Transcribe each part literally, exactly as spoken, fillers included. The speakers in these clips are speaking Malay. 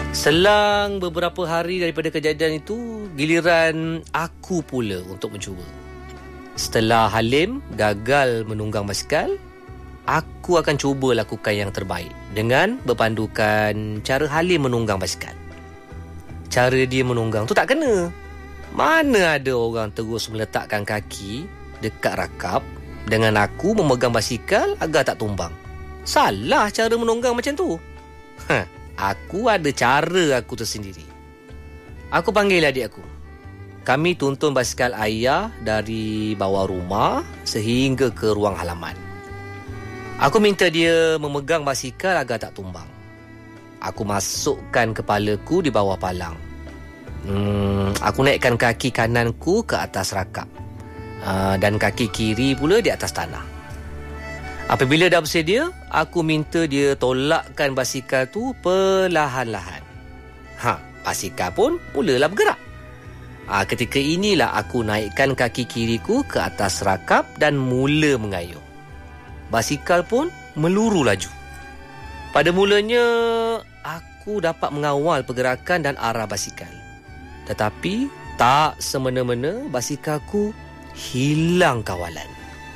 Selang beberapa hari daripada kejadian itu, giliran aku pula untuk mencuba. Setelah Halim gagal menunggang basikal, aku akan cuba lakukan yang terbaik dengan berpandukan cara Halim menunggang basikal. Cara dia menunggang tu tak kena. Mana ada orang terus meletakkan kaki dekat rakap dengan aku memegang basikal agar tak tumbang. Salah cara menunggang macam tu. Ha, aku ada cara aku tersendiri. Aku panggil adik aku. Kami tuntun basikal ayah dari bawah rumah sehingga ke ruang halaman. Aku minta dia memegang basikal agar tak tumbang. Aku masukkan kepalaku di bawah palang. Hmm, aku naikkan kaki kananku ke atas rakap. Uh, dan kaki kiri pula di atas tanah. Apabila dah bersedia, aku minta dia tolakkan basikal tu perlahan-lahan. Ha, basikal pun mulalah bergerak. Ha, ketika inilah aku naikkan kaki kiriku ke atas rakap dan mula mengayuh. Basikal pun meluru laju. Pada mulanya, aku dapat mengawal pergerakan dan arah basikal. Tetapi, tak semena-mena basikalku hilang kawalan.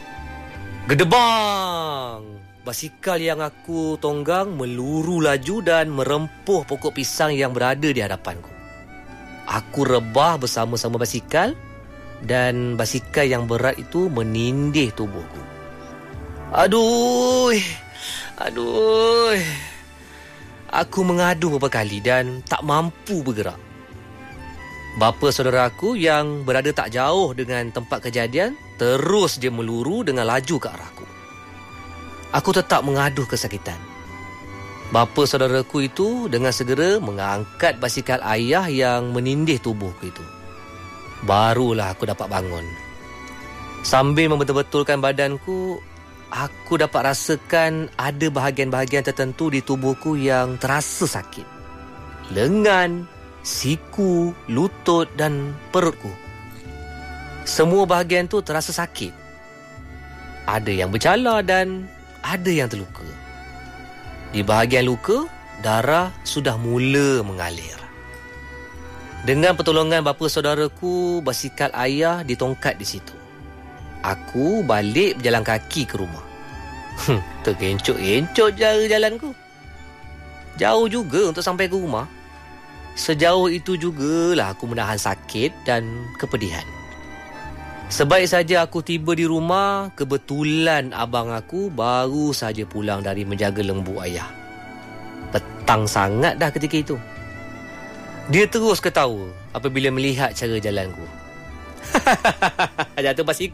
Gedebang! Basikal yang aku tonggang meluru laju dan merempuh pokok pisang yang berada di hadapanku. Aku rebah bersama-sama basikal dan basikal yang berat itu menindih tubuhku. Aduh! Aduh! Aku mengadu beberapa kali dan tak mampu bergerak. Bapa saudara aku yang berada tak jauh dengan tempat kejadian terus dia meluru dengan laju ke arahku. Aku tetap mengaduh kesakitan. Bapa saudaraku itu dengan segera mengangkat basikal ayah yang menindih tubuhku itu. Barulah aku dapat bangun. Sambil membetul-betulkan badanku, aku dapat rasakan ada bahagian-bahagian tertentu di tubuhku yang terasa sakit. Lengan, siku, lutut dan perutku. Semua bahagian tu terasa sakit. Ada yang bercala dan ada yang terluka. Di bahagian luka, darah sudah mula mengalir. Dengan pertolongan bapa saudaraku, basikal ayah ditongkat di situ. Aku balik berjalan kaki ke rumah. Hmm, terkencot-kencot cara jalanku. Jauh juga untuk sampai ke rumah. Sejauh itu jugalah aku menahan sakit dan kepedihan. Sebaik saja aku tiba di rumah, kebetulan abang aku baru saja pulang dari menjaga lembu ayah. Petang sangat dah ketika itu. Dia terus ketawa apabila melihat cara jalanku. Jatuh basikal.